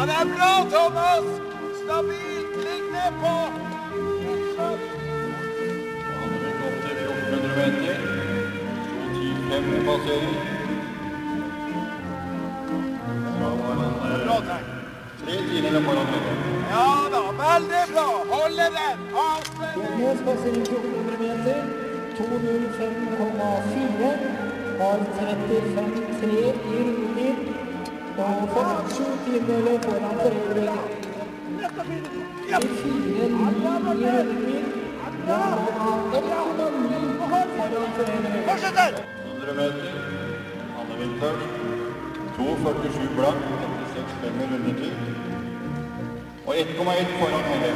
det bra, Thomas! Stabilt, ligg ned på! Han er opp til 1400 meter. 2.10.5 passering. Så var han Bra tenkt. 3 tiendere foran høyre. Ja da, veldig bra. Holde den. Avspenning. Bjørnes passering 1400 meter, 2.05,4, har 35,3 i runden, og får 7 tiendedeler foran foreldre. 4,9 i runden, og 1,9 foran foreldre. Fortsetter! 100 meter. Han er først. 2.47 blank. 86,5 i rundetid. Og 1,1 foran høyre.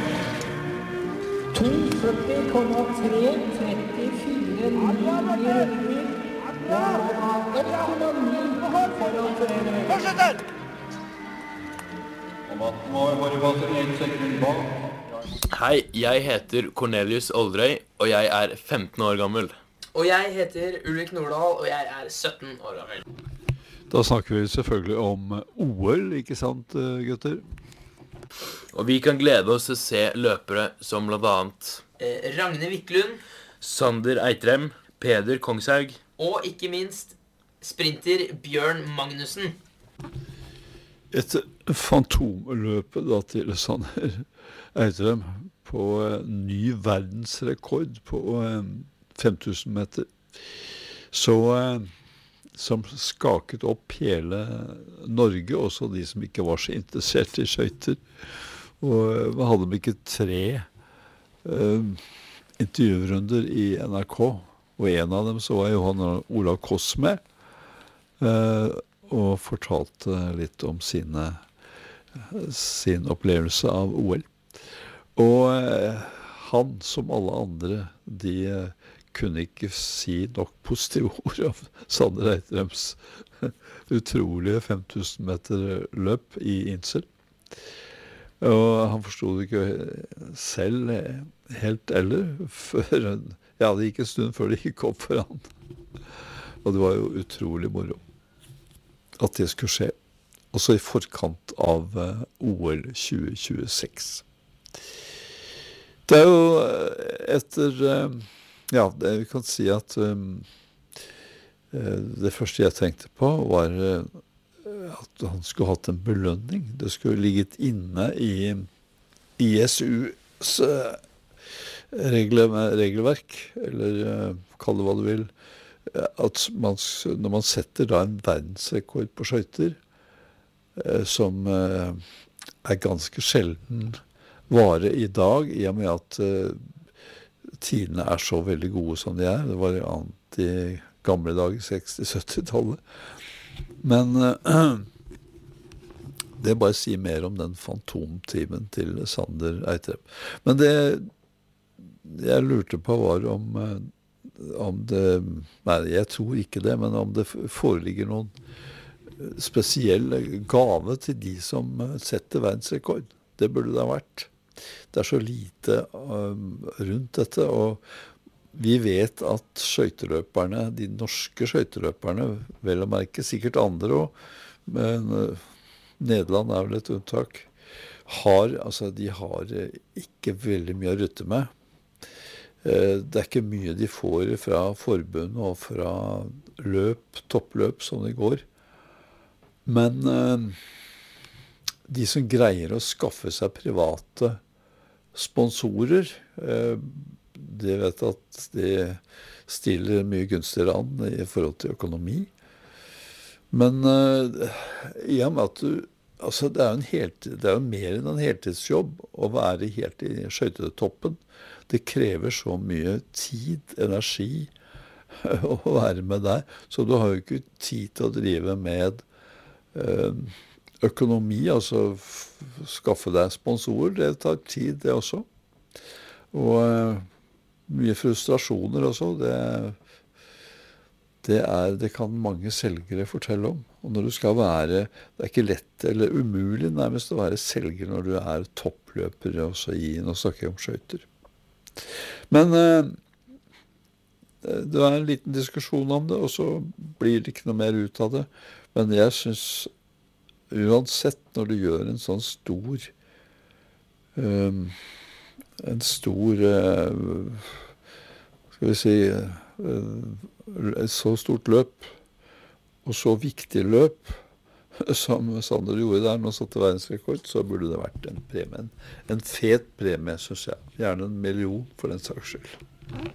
2,40,3, 34,9 i runden, og 1,9 foran foreldre. Fortsetter! Og Matten var i forrige passering 1 sekund bak. Hei, jeg heter Cornelius Oldrøy, og jeg er 15 år gammel. Og jeg heter Ulrik Nordahl, og jeg er 17 år gammel. Da snakker vi selvfølgelig om OL, ikke sant, gutter? Og vi kan glede oss til å se løpere som blant annet Ragne Wiklund, Sander Eitrem, Peder Kongshaug, og ikke minst sprinter Bjørn Magnussen. Et fantomløp da til Sander Eitrem på ny verdensrekord på 5000 meter. Så som skaket opp hele Norge, også de som ikke var så interessert i skøyter. Og vi hadde ikke 3 intervjurunder i NRK, og en av dem så var Johan Olav Koss med, og fortalte litt om sin opplevelse av OL. Og han, som alle andre, de kunne ikke si nok positive ord om Sander Eitrems utrolige 5000 meter løp i Insel. Og han forstod det ikke selv helt eller, ja, det gikk en stund før det gikk opp for han. Og det var jo utrolig moro at det skulle skje. Også i forkant av OL 2026. Det er jo etter, ja, vi kan si at det første jeg tenkte på var at han skulle hatt en belønning. Det skulle ligget inne i ISUs regelverk, eller kall det hva du vil, at når man setter da en verdensrekord på skøyter, som er ganske sjelden vare i dag, i og med at tidene er så veldig gode som de er. Det var annet i gamle dager, 60-70-tallet. Men det bare sier mer om den fantomtimen til Sander Eitrem. Men det jeg lurte på var om det, nei, jeg tror ikke det, men om det foreligger noen spesiell gave til de som setter verdensrekord. Det burde det ha vært. Det er så lite rundt dette, og vi vet at skøyteløperne, de norske skøyteløperne, vel å merke, sikkert andre også, men Nederland er vel et unntak, de har ikke veldig mye å rutte med. Det er ikke mye de får fra forbund og fra toppløp som det går. Men de som greier å skaffe seg private sponsorer, det vet at de stiller mye gunstigere an i forhold til økonomi. Men i og med at det er jo mer enn en heltidsjobb å være helt i skøytetoppen. Det krever så mye tid, energi å være med der, så du har jo ikke tid til å drive med økonomi, altså skaffe deg sponsorer, det tar tid det også. Og mye frustrasjoner også, det kan mange selgere fortelle om. Og når du skal være, det er ikke lett eller umulig nærmest å være selger når du er toppløper også nå snakker jeg om skøyter. Men det var en liten diskusjon om det, og så blir det ikke noe mer ut av det. Men jeg synes uansett når du gjør en sånn stor skal vi si et så stort løp og så viktig løp som Sander gjorde der når han satte verdensrekord, så burde det vært en premie, en fet premie, synes jeg. Gjerne 1 million for den saks skyld.